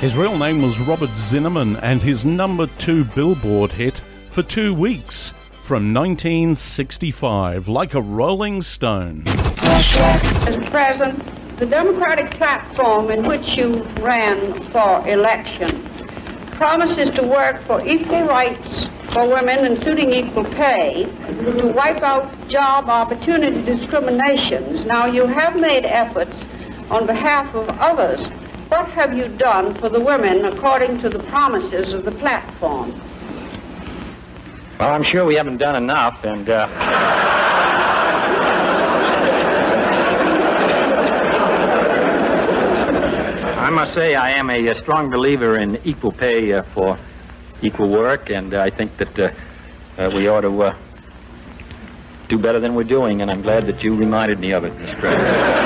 His real name was Robert Zinnemann, and his number 2 Billboard hit for 2 weeks from 1965, Like a Rolling Stone. Mr. President, the Democratic platform in which you ran for election promises to work for equal rights for women, including equal pay, to wipe out job opportunity discriminations. Now, you have made efforts on behalf of others. What have you done for the women according to the promises of the platform? Well, I'm sure we haven't done enough, and I must say I am a strong believer in equal pay for equal work, and I think that we ought to do better than we're doing, and I'm glad that you reminded me of it, Mr. President.